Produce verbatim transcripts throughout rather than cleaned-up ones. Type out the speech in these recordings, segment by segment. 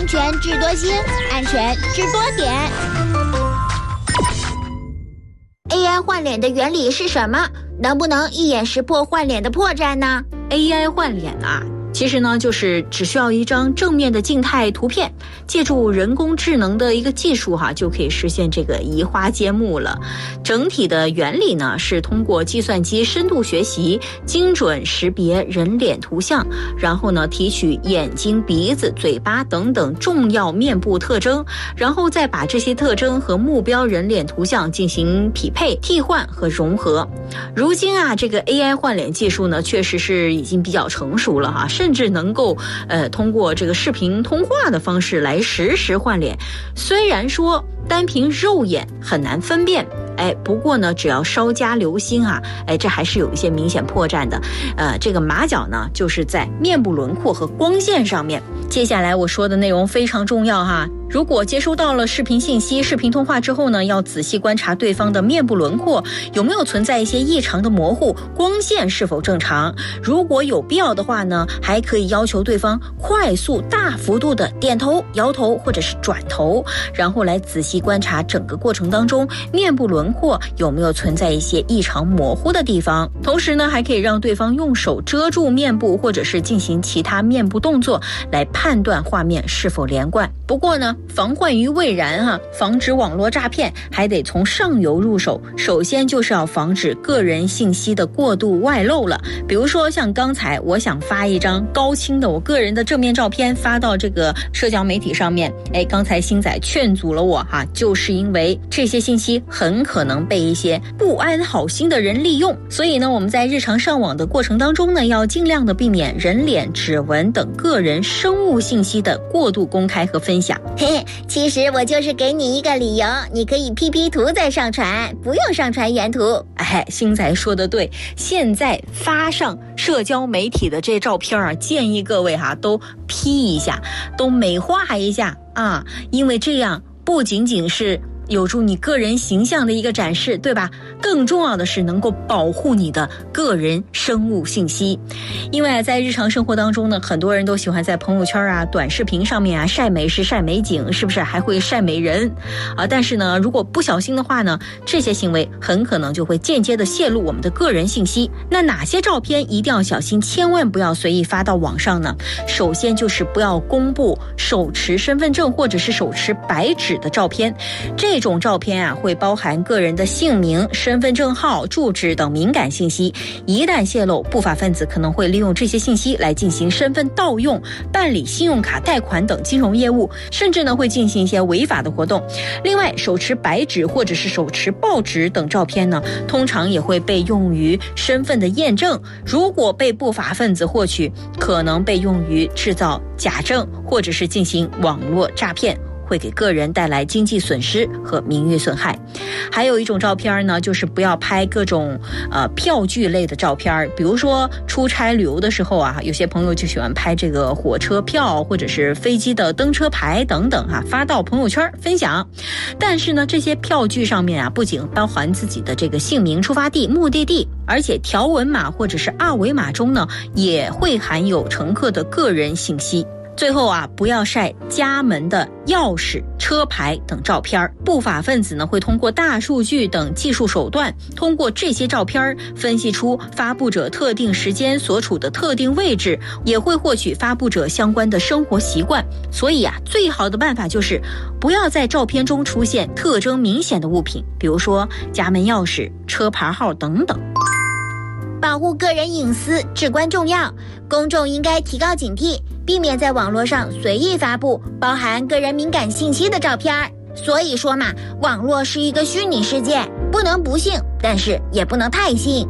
安全智多星，安全智多点。A I 换脸的原理是什么？能不能一眼识破换脸的破绽呢 ？A I 换脸啊，其实呢就是只需要一张正面的静态图片，借助人工智能的一个技术哈、啊，就可以实现这个移花接木了。整体的原理呢是通过计算机深度学习，精准识别人脸图像，然后呢提取眼睛、鼻子、嘴巴等等重要面部特征，然后再把这些特征和目标人脸图像进行匹配、替换和融合。如今啊，这个 A I 换脸技术呢，确实是已经比较成熟了哈，甚至能够呃通过这个视频通话的方式来实时换脸。虽然说单凭肉眼很难分辨，哎，不过呢，只要稍加留心啊，哎，这还是有一些明显破绽的。呃，这个马脚呢，就是在面部轮廓和光线上面。接下来我说的内容非常重要哈。如果接收到了视频信息、视频通话之后呢，要仔细观察对方的面部轮廓有没有存在一些异常的模糊，光线是否正常。如果有必要的话呢，还可以要求对方快速、大幅度的点头、摇头或者是转头，然后来仔细观察整个过程当中面部轮廓有没有存在一些异常模糊的地方。同时呢，还可以让对方用手遮住面部，或者是进行其他面部动作来判断画面是否连贯。不过呢，防患于未然啊，防止网络诈骗还得从上游入手。首先就是要防止个人信息的过度外露了。比如说像刚才我想发一张高清的我个人的正面照片发到这个社交媒体上面，哎，刚才星仔劝阻了我哈、啊，就是因为这些信息很可能被一些不安好心的人利用。所以呢，我们在日常上网的过程当中呢，要尽量的避免人脸、指纹等个人生物信息的过度公开和分享。 嘿，其实我就是给你一个理由，你可以 P P 图再上传，不用上传原图。 哎，星仔说的对，现在发上社交媒体的这照片啊，建议各位哈、啊、都 P 一下，都美化一下啊，因为这样不仅仅是有助你个人形象的一个展示，对吧？更重要的是能够保护你的个人生物信息。因为在日常生活当中呢，很多人都喜欢在朋友圈啊、短视频上面啊晒美食、晒美景，是不是还会晒美人啊？但是呢，如果不小心的话呢，这些行为很可能就会间接的泄露我们的个人信息。那哪些照片一定要小心，千万不要随意发到网上呢？首先就是不要公布手持身份证或者是手持白纸的照片。这这种照片啊，会包含个人的姓名、身份证号、住址等敏感信息，一旦泄露，不法分子可能会利用这些信息来进行身份盗用、办理信用卡贷款等金融业务，甚至呢会进行一些违法的活动。另外，手持白纸或者是手持报纸等照片呢，通常也会被用于身份的验证，如果被不法分子获取，可能被用于制造假证或者是进行网络诈骗，会给个人带来经济损失和名誉损害。还有一种照片呢，就是不要拍各种呃票据类的照片，比如说出差旅游的时候啊，有些朋友就喜欢拍这个火车票或者是飞机的登车牌等等啊，发到朋友圈分享。但是呢，这些票据上面啊，不仅包含自己的这个姓名、出发地、目的地，而且条纹码或者是二维码中呢，也会含有乘客的个人信息。最后啊，不要晒家门的钥匙、车牌等照片。不法分子呢，会通过大数据等技术手段，通过这些照片分析出发布者特定时间所处的特定位置，也会获取发布者相关的生活习惯。所以啊，最好的办法就是不要在照片中出现特征明显的物品，比如说家门钥匙、车牌号等等。 保护个人隐私至关重要，公众应该提高警惕，避免在网络上随意发布包含个人敏感信息的照片。所以说嘛，网络是一个虚拟世界，不能不信，但是也不能太信。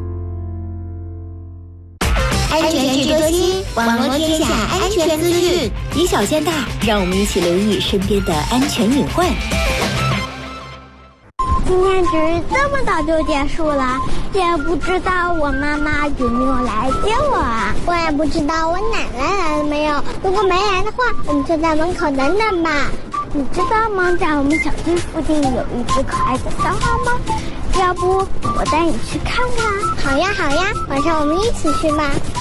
安全智多星，网络天下安全资讯， 以小见大，让我们一起留意身边的安全隐患。 今天只是这么早就结束了，也不知道我妈妈有没有来接我啊？我也不知道我奶奶来了没有。如果没来的话，我们就在门口等等吧。你知道吗？在我们小区附近有一只可爱的小猫吗？要不我带你去看看？好呀好呀，晚上我们一起去吧。